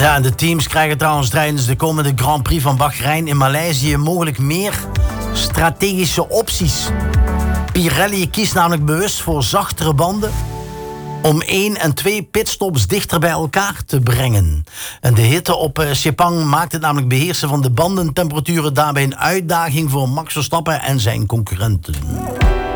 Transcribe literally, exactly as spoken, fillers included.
Ja, en de teams krijgen trouwens tijdens de komende Grand Prix van Bahrein in Maleisië mogelijk meer strategische opties. Pirelli kiest namelijk bewust voor zachtere banden om één en twee pitstops dichter bij elkaar te brengen. En de hitte op uh, Sepang maakt het namelijk beheersen van de bandentemperaturen daarbij een uitdaging voor Max Verstappen en zijn concurrenten.